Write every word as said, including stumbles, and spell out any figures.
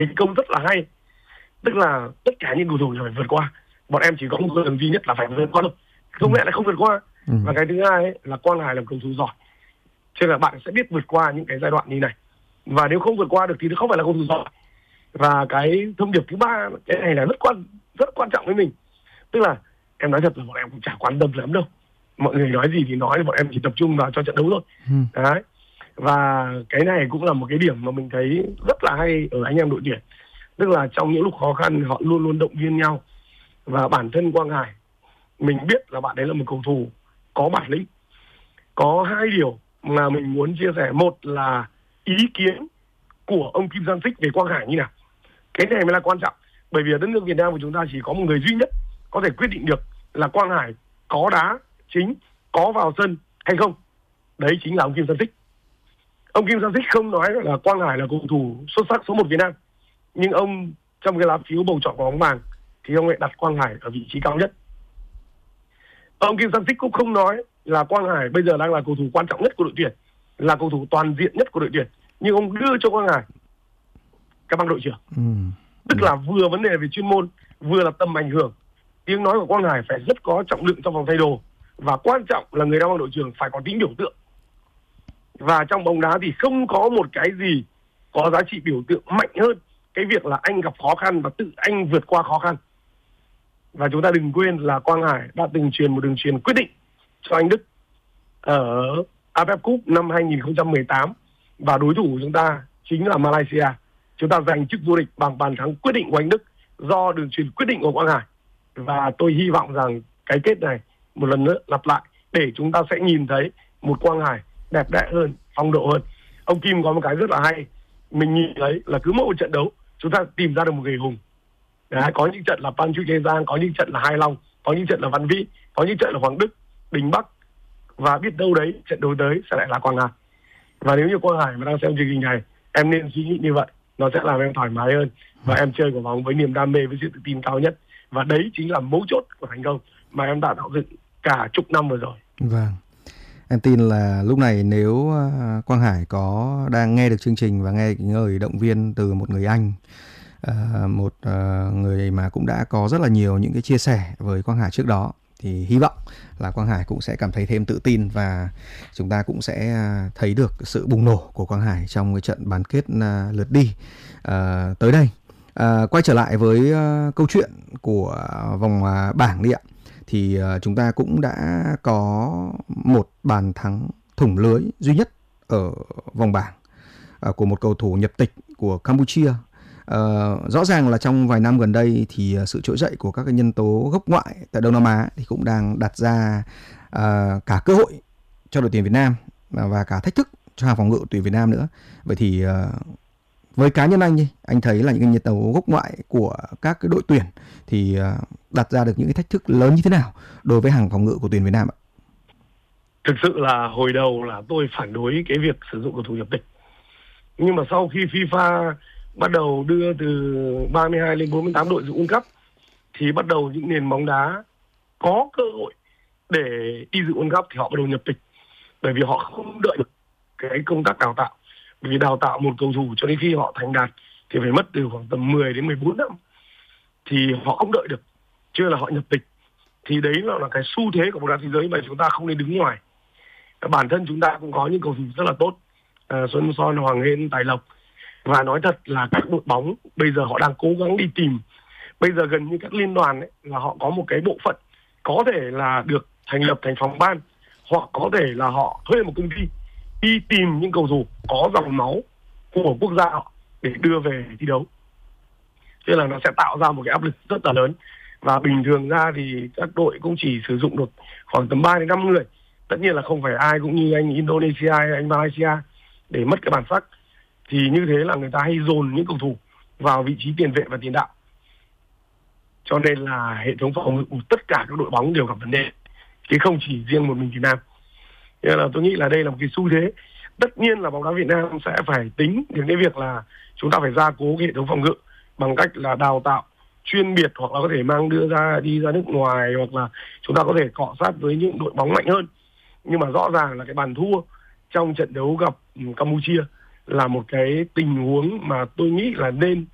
thành công rất là hay, tức là tất cả những cầu thủ phải vượt qua, bọn em chỉ có một con đường duy nhất là phải vượt qua thôi, không lẽ là không vượt qua. Ừ. Và cái thứ hai ấy, là Quang Hải là cầu thủ giỏi, cho nên là bạn sẽ biết vượt qua những cái giai đoạn như này, và nếu không vượt qua được thì nó không phải là cầu thủ giỏi. Và cái thông điệp thứ ba, cái này là rất quan rất quan trọng với mình, tức là em nói thật là bọn em cũng chả quan tâm lắm đâu, mọi người nói gì thì nói, bọn em chỉ tập trung vào cho trận đấu thôi. Ừ. Đấy, và cái này cũng là một cái điểm mà mình thấy rất là hay ở anh em đội tuyển, tức là trong những lúc khó khăn họ luôn luôn động viên nhau. Và bản thân Quang Hải, mình biết là bạn ấy là một cầu thủ có bản lĩnh. Có hai điều mà mình muốn chia sẻ. Một là ý kiến của ông Kim Sang-sik về Quang Hải như nào, cái này mới là quan trọng, bởi vì ở đất nước Việt Nam của chúng ta chỉ có một người duy nhất có thể quyết định được là Quang Hải có đá chính, có vào sân hay không, đấy chính là ông Kim Sang-sik. Ông Kim Sang-sik không nói là Quang Hải là cầu thủ xuất sắc số một Việt Nam, nhưng ông trong cái lá phiếu bầu chọn của bóng vàng thì ông lại đặt Quang Hải ở vị trí cao nhất. Ông Kim Sang-sik cũng không nói là Quang Hải bây giờ đang là cầu thủ quan trọng nhất của đội tuyển, là cầu thủ toàn diện nhất của đội tuyển, nhưng ông đưa cho Quang Hải cái bằng đội trưởng. Ừ. Tức là vừa vấn đề về chuyên môn, vừa là tầm ảnh hưởng. Tiếng nói của Quang Hải phải rất có trọng lượng trong vòng thay đồ, và quan trọng là người đá bóng đội trưởng phải có tính biểu tượng. Và trong bóng đá thì không có một cái gì có giá trị biểu tượng mạnh hơn cái việc là anh gặp khó khăn và tự anh vượt qua khó khăn. Và chúng ta đừng quên là Quang Hải đã từng truyền một đường truyền quyết định cho anh Đức ở a ép ép Cup năm hai không một tám, và đối thủ của chúng ta chính là Malaysia. Chúng ta giành chức vô địch bằng bàn thắng quyết định của anh Đức do đường truyền quyết định của Quang Hải. Và tôi hy vọng rằng cái kết này một lần nữa lặp lại để chúng ta sẽ nhìn thấy một Quang Hải đẹp đẽ hơn, phong độ hơn. Ông Kim có một cái rất là hay, mình nhìn thấy là cứ mỗi một trận đấu chúng ta tìm ra được một người hùng. Đấy, có những trận là Pan Chu Kê Giang, có những trận là Hai Long, có những trận là Văn Vĩ, có những trận là Hoàng Đức, Đình Bắc, và biết đâu đấy trận đấu tới sẽ lại là Quang Hải. Và nếu như Quang Hải mà đang xem chương trình này, em nên suy nghĩ như vậy, nó sẽ làm em thoải mái hơn, và em chơi quả bóng với niềm đam mê, với sự tự tin cao nhất. Và đấy chính là mấu chốt của thành công mà em đã tạo dựng cả chục năm vừa rồi. Vâng, em tin là lúc này nếu Quang Hải có đang nghe được chương trình và nghe những lời động viên từ một người anh, một người mà cũng đã có rất là nhiều những cái chia sẻ với Quang Hải trước đó, thì hy vọng là Quang Hải cũng sẽ cảm thấy thêm tự tin, và chúng ta cũng sẽ thấy được sự bùng nổ của Quang Hải trong cái trận bán kết lượt đi à, tới đây. À, quay trở lại với uh, câu chuyện của vòng uh, bảng đi ạ, thì uh, chúng ta cũng đã có một bàn thắng thủng lưới duy nhất ở vòng bảng uh, của một cầu thủ nhập tịch của Campuchia. Uh, rõ ràng là trong vài năm gần đây thì uh, sự trỗi dậy của các cái nhân tố gốc ngoại tại Đông Nam Á thì cũng đang đặt ra uh, cả cơ hội cho đội tuyển Việt Nam và cả thách thức cho hàng phòng ngự của tuyển Việt Nam nữa. Vậy thì uh, với cá nhân anh đi, anh thấy là những cái nhân tố gốc ngoại của các cái đội tuyển thì uh, đặt ra được những cái thách thức lớn như thế nào đối với hàng phòng ngự của tuyển Việt Nam ạ? Thực sự là hồi đầu là tôi phản đối cái việc sử dụng cầu thủ nhập tịch, nhưng mà sau khi FIFA bắt đầu đưa từ ba mươi hai lên bốn mươi tám đội dự World Cup thì bắt đầu những nền bóng đá có cơ hội để đi dự World Cup thì họ bắt đầu nhập tịch, bởi vì họ không đợi được cái công tác đào tạo. Bởi vì đào tạo một cầu thủ cho đến khi họ thành đạt thì phải mất từ khoảng tầm mười đến mười bốn năm, thì họ không đợi được, chưa là họ nhập tịch. Thì đấy là, là cái xu thế của bóng đá thế giới mà chúng ta không nên đứng ngoài. Bản thân chúng ta cũng có những cầu thủ rất là tốt, à, Xuân Son, Hoàng Hên, Tài Lộc. Và nói thật là các đội bóng bây giờ họ đang cố gắng đi tìm. Bây giờ gần như các liên đoàn ấy, là họ có một cái bộ phận có thể là được thành lập thành phòng ban, hoặc có thể là họ thuê một công ty đi tìm những cầu thủ có dòng máu của quốc gia họ để đưa về thi đấu. Thế là nó sẽ tạo ra một cái áp lực rất là lớn. Và bình thường ra thì các đội cũng chỉ sử dụng được khoảng tầm ba đến năm người. Tất nhiên là không phải ai cũng như anh Indonesia hay anh Malaysia để mất cái bản sắc. Thì như thế là người ta hay dồn những cầu thủ vào vị trí tiền vệ và tiền đạo. Cho nên là hệ thống phòng ngự của tất cả các đội bóng đều gặp vấn đề, chứ không chỉ riêng một mình Việt Nam. Nên là tôi nghĩ là đây là một cái xu thế. Tất nhiên là bóng đá Việt Nam sẽ phải tính đến cái việc là chúng ta phải gia cố cái hệ thống phòng ngự bằng cách là đào tạo chuyên biệt, hoặc là có thể mang đưa ra đi ra nước ngoài, hoặc là chúng ta có thể cọ sát với những đội bóng mạnh hơn. Nhưng mà rõ ràng là cái bàn thua trong trận đấu gặp Campuchia là một cái tình huống mà tôi nghĩ là nên